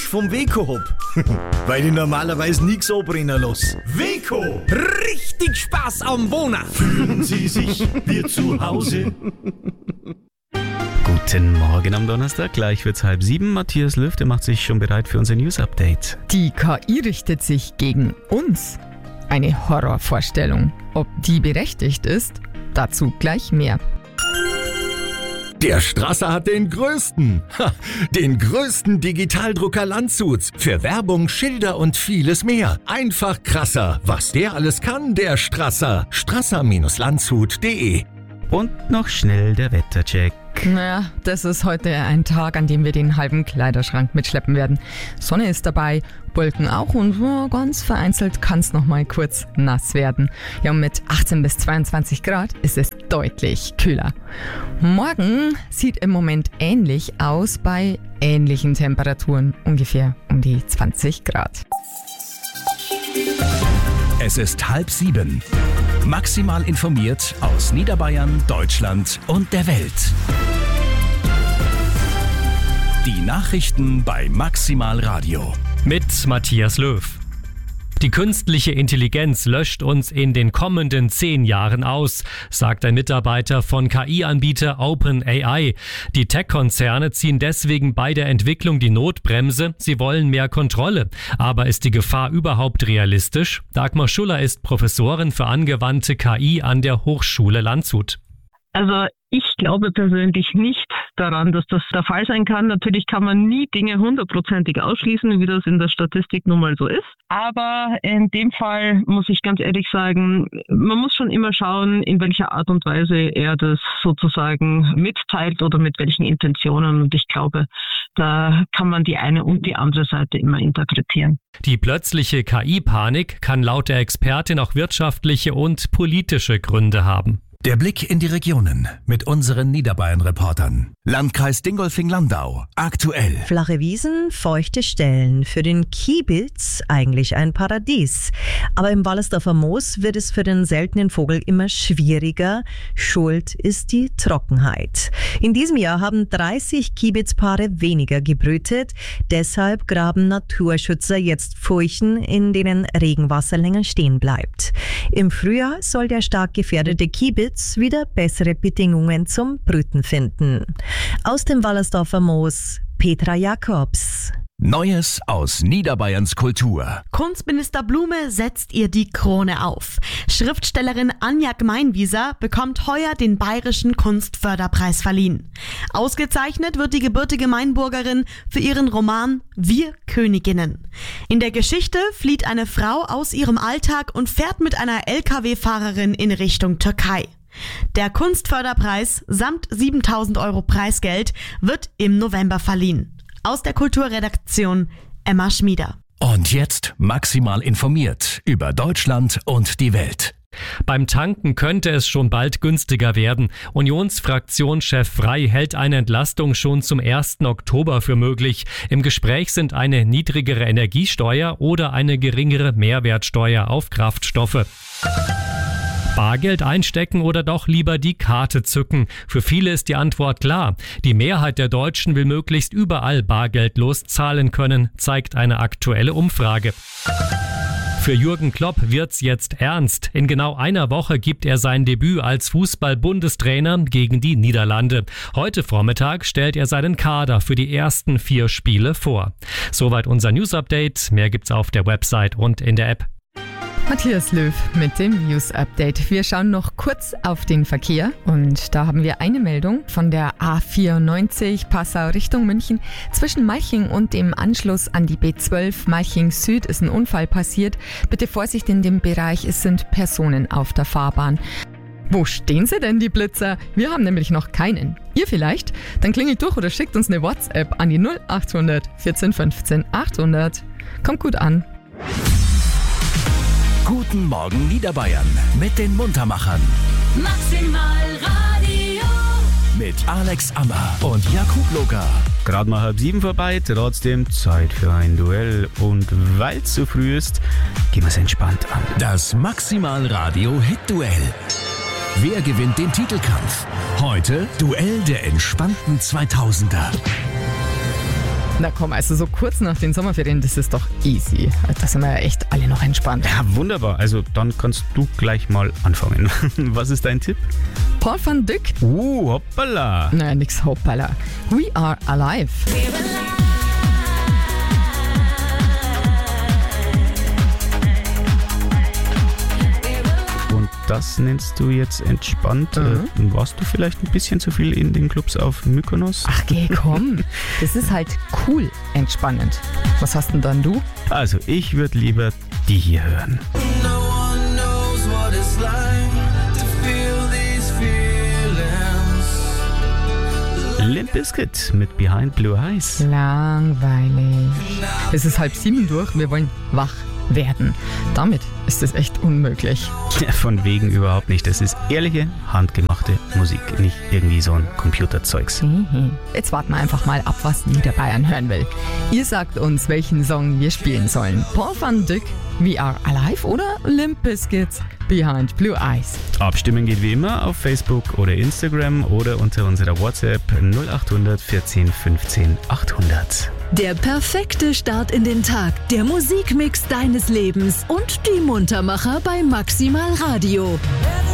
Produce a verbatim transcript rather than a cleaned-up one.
vom Weco hab. Weil ich normalerweise nichts anbrennen lass. Weco! Richtig Spaß am Wohnen! Fühlen Sie sich wie zu Hause? Guten Morgen am Donnerstag, gleich wird's halb sieben. Matthias Löw, der macht sich schon bereit für unser News-Update. Die K I richtet sich gegen uns. Eine Horrorvorstellung. Ob die berechtigt ist, dazu gleich mehr. Der Strasser hat den größten, ha, den größten Digitaldrucker Landshuts. Für Werbung, Schilder und vieles mehr. Einfach krasser. Was der alles kann, der Strasser. strasser Landshut punkt de. Und noch schnell der Wettercheck. Naja, das ist heute ein Tag, an dem wir den halben Kleiderschrank mitschleppen werden. Sonne ist dabei, Wolken auch und ja, ganz vereinzelt kann es noch mal kurz nass werden. Ja, und mit achtzehn bis zweiundzwanzig Grad ist es deutlich kühler. Morgen sieht im Moment ähnlich aus bei ähnlichen Temperaturen, ungefähr um die zwanzig Grad. Es ist halb sieben. Maximal informiert aus Niederbayern, Deutschland und der Welt. Die Nachrichten bei Maximal Radio. Mit Matthias Löw. Die künstliche Intelligenz löscht uns in den kommenden zehn Jahren aus, sagt ein Mitarbeiter von K I-Anbieter OpenAI. Die Tech-Konzerne ziehen deswegen bei der Entwicklung die Notbremse. Sie wollen mehr Kontrolle. Aber ist die Gefahr überhaupt realistisch? Dagmar Schuller ist Professorin für angewandte K I an der Hochschule Landshut. Also ich glaube persönlich nicht daran, dass das der Fall sein kann. Natürlich kann man nie Dinge hundertprozentig ausschließen, wie das in der Statistik nun mal so ist. Aber in dem Fall muss ich ganz ehrlich sagen, man muss schon immer schauen, in welcher Art und Weise er das sozusagen mitteilt oder mit welchen Intentionen. Und ich glaube, da kann man die eine und die andere Seite immer interpretieren. Die plötzliche K I-Panik kann laut der Expertin auch wirtschaftliche und politische Gründe haben. Der Blick in die Regionen mit unseren Niederbayern-Reportern. Landkreis Dingolfing-Landau, aktuell. Flache Wiesen, feuchte Stellen. Für den Kiebitz eigentlich ein Paradies. Aber im Wallersdorfer Moos wird es für den seltenen Vogel immer schwieriger. Schuld ist die Trockenheit. In diesem Jahr haben dreißig Kiebitzpaare weniger gebrütet. Deshalb graben Naturschützer jetzt Furchen, in denen Regenwasser länger stehen bleibt. Im Frühjahr soll der stark gefährdete Kiebitz wieder bessere Bedingungen zum Brüten finden. Aus dem Wallersdorfer Moos, Petra Jakobs. Neues aus Niederbayerns Kultur. Kunstminister Blume setzt ihr die Krone auf. Schriftstellerin Anja Gmeinwieser bekommt heuer den Bayerischen Kunstförderpreis verliehen. Ausgezeichnet wird die gebürtige Mainburgerin für ihren Roman Wir Königinnen. In der Geschichte flieht eine Frau aus ihrem Alltag und fährt mit einer L K W-Fahrerin in Richtung Türkei. Der Kunstförderpreis samt siebentausend Euro Preisgeld wird im November verliehen. Aus der Kulturredaktion Emma Schmieder. Und jetzt maximal informiert über Deutschland und die Welt. Beim Tanken könnte es schon bald günstiger werden. Unionsfraktionschef Frey hält eine Entlastung schon zum ersten Oktober für möglich. Im Gespräch sind eine niedrigere Energiesteuer oder eine geringere Mehrwertsteuer auf Kraftstoffe. Bargeld einstecken oder doch lieber die Karte zücken? Für viele ist die Antwort klar. Die Mehrheit der Deutschen will möglichst überall bargeldlos zahlen können, zeigt eine aktuelle Umfrage. Für Jürgen Klopp wird's jetzt ernst. In genau einer Woche gibt er sein Debüt als Fußball-Bundestrainer gegen die Niederlande. Heute Vormittag stellt er seinen Kader für die ersten vier Spiele vor. Soweit unser News-Update. Mehr gibt's auf der Website und in der App. Matthias Löw mit dem News-Update. Wir schauen noch kurz auf den Verkehr und da haben wir eine Meldung von der A vierundneunzig Passau Richtung München. Zwischen Malching und dem Anschluss an die B zwölf Malching Süd ist ein Unfall passiert. Bitte Vorsicht in dem Bereich, es sind Personen auf der Fahrbahn. Wo stehen sie denn, die Blitzer? Wir haben nämlich noch keinen. Ihr vielleicht? Dann klingelt durch oder schickt uns eine WhatsApp an die null achthundert vierzehn fünfzehn achthundert. Kommt gut an. Guten Morgen Niederbayern mit den Muntermachern. Maximal Radio. Mit Alex Ammer und Jakub Loga. Gerade mal halb sieben vorbei, trotzdem Zeit für ein Duell. Und weil es so früh ist, gehen wir es entspannt an. Das Maximal Radio Hit Duell. Wer gewinnt den Titelkampf? Heute Duell der entspannten zweitausender. Na komm, also so kurz nach den Sommerferien, das ist doch easy. Da sind wir ja echt alle noch entspannt. Ja, wunderbar. Also dann kannst du gleich mal anfangen. Was ist dein Tipp? Paul van Dyk. Uh, hoppala. Naja, nix hoppala. We Are Alive. Und das nennst du jetzt entspannt. Mhm. Äh, warst du vielleicht ein bisschen zu viel in den Clubs auf Mykonos? Ach geh, komm. Das ist halt cool entspannend. Was hast denn dann du? Also ich würde lieber die hier hören. Limp Bizkit mit Behind Blue Eyes. Langweilig. Es ist halb sieben durch, wir wollen wach werden. Damit ist es echt unmöglich. Ja, von wegen überhaupt nicht. Das ist ehrliche, handgemachte Musik, nicht irgendwie so ein Computerzeugs. Mhm. Jetzt warten wir einfach mal ab, was Niederbayern hören will. Ihr sagt uns, welchen Song wir spielen sollen. Paul van Dyk, We Are Alive oder Limp Bizkit, Behind Blue Eyes. Abstimmen geht wie immer auf Facebook oder Instagram oder unter unserer WhatsApp null acht hundert vierzehn fünfzehn achthundert. Der perfekte Start in den Tag, der Musikmix deines Lebens und die Muntermacher bei Maximal Radio.